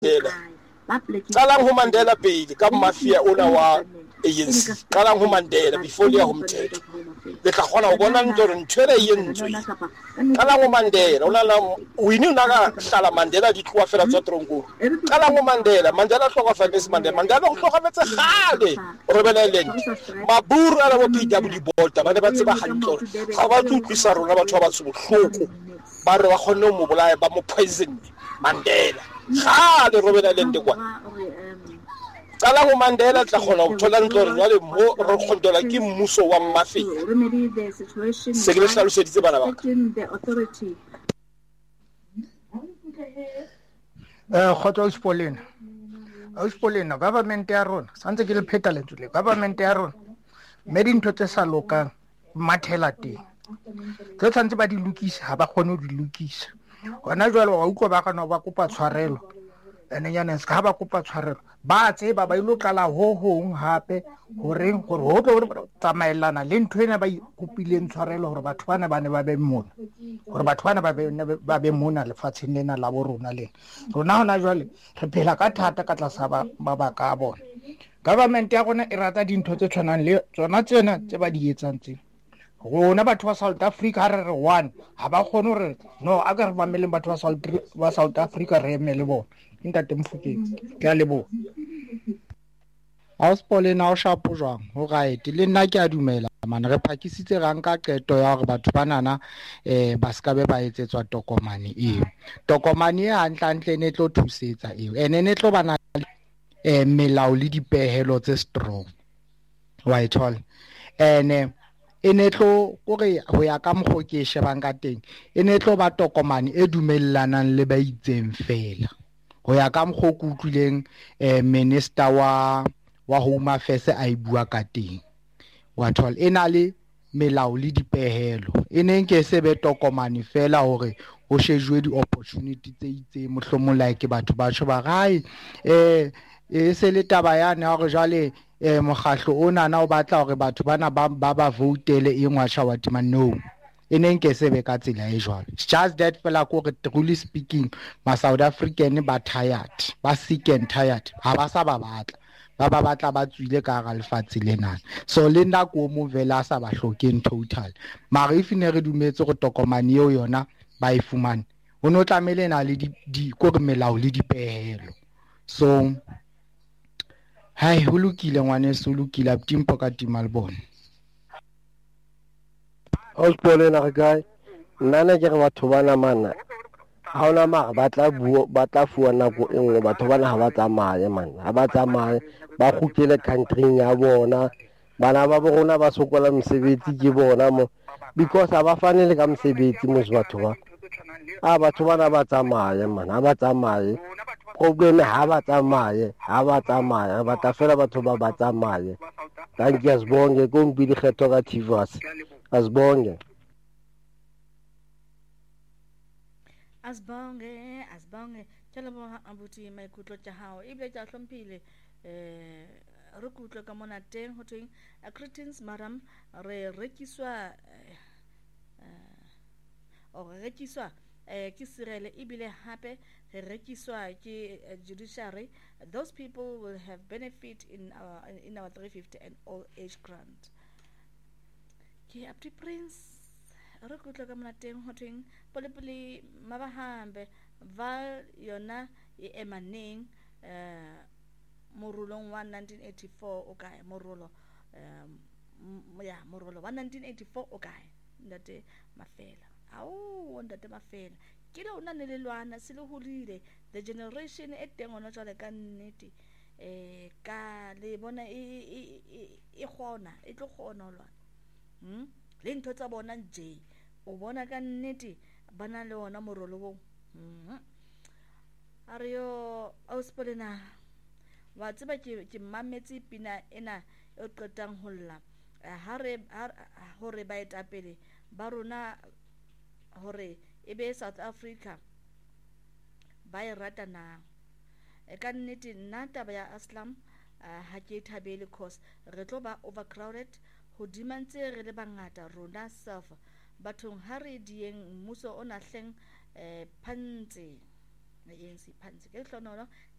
qalang ho Mandela pele ka mafia ona wa ANC qalang ho Mandela before le ya ho mthetho le tla kgona ho bona ntho re ntshwere e entswe qalang ho Mandela ona la wini una ka hlala Mandela di tloa fela tswa tronko qalang ho Mandela hloka fa Mandela o hlokafetse khale rebeleleng maburu ala bo PW Botha ba ne ba tseba hantle ga ba tlutlisa rona batho ba batho bohloko ba re ba khonne mo bolaya ba mo poison Mandela khale rebeleleng de kwa qala go Mandela tla khona go thola ntlo re jwale mo re khondola ke mmuso wa mafia se ke le hlaloseditse bana ba khotso Auspolina government ya rona santse ke le pheta lentswe le government ya rona me dintho tse sa lokang mathela teng tse tshwantse ba di lokisa ha ba kgone ho di lokisa gona jwale wa utlwa ba kana ba kopa tshwarelo enenyana se ka ba kopa tshwarelo ba tseba ba ilo qala ho hong hape gore ho tlo tsamaelana le ntho ena ba ikopileng tshwarelo gore batho bana ba ne ba be mona gore batho bana ba be mona lefatsheng lena la bo rona lena rona hona jwale re phela ka thata ka tlasa ba ba ka bona government ya rona e rata dintho tse tshwanang le tsona tsena tse ba di etsang tse rona batho ba South Africa re re one ha ba kgone hore no a ka re mameleng batho ba South Africa re emele bona ntate Mofokeng ke a lebo Auspolina o shapo jwang ho right le nna ke a dumela man re phakisitse ra nka qeto ya hore batho banana ba ska be ba etsetswa tokomane eo tokomane e hantle ne tlo thusetsa eo ene ne tlo bana melao le dipehelo tse strong wa ithola ene ene tlo gore ho ya ka mokgo ke shebang ka teng ene tlo ba tokomane e dumellanang le ba itseng fela go ya ka mokgo ke utlwileng minister wa Home Affairs a ibua ka teng wa thola ena le melao le dipehelo ene nke se be tokomane fela hore o shejwe di opportunity tse itseng mohlomong like batho ba tšho ba gae se le taba yana hore jwale mogahlo ona na o batla hore batho bana ba votele e ngwasha wa tima no ene nke se be ka tsela e jwalo just that fela ko re truly speaking ma South African ba tired ba sick and tired ha ba sa ba batla ba tswile ka ga lefatsi lena so le nna ko mo vela sa ba hlokeng total mara if ne re dumetse go tokomane eo yona ba e fumane o no tlamele na le di ko re melao le dipehelo so hai ho lokile ngwaneso lokile abtimpo ka timalbon Auspolina re kae nna ke re batho bana mana ha ona mara ba tla fuwa nako e nngwe batho bana ha ba tsamaye man ha ba tsamaye ba khutlele country ya bona bana ba bona ba sokola mosebetsi ke bona mo because ha ba fane le ka mosebetsi mo batho batho bana ba tsamaye man ha ba tsamaye problem ha ba tsamaye ba ta fela batho ba tsamaye thank you asibonge kompili kgetho ka Tivas asibonge asibonge tšela bo abuti maikutlo tša hao ebile tša hlomphile re kutlwe ka mona teng ho thweng greetings madam re rekiswa ke sirele ebile hape re rekiswa ke judiciary those people will have benefit in our 350 and all age grant ke up to prince re kutlwe ka mona teng ho thweng polepole mabahambe val yona e emaneng morulong wa 1984 o kae morolo wa 1984 o kae ndate mafela ndate mafela ke le ona ne le lwana se le holile the generation e teng ona jwale ka nnete ka le bona e khona e tlo khona ho lwana le ntho tsa bona nje o bona ka nnete bana le ona morolo wo Ario Auspolina wa tseba ke mametse pina ena e qetang ho lla hore ba etapele ba rona hore ebe South Africa ba e rata na ka nnete nna taba ya Aslam ha ke thabele cause re tlo ba overcrowded ho dimantse re le bangata rona self bathong ha re dieng mmuso o nahleng phantse ne-ANC phantsi ke hlonolo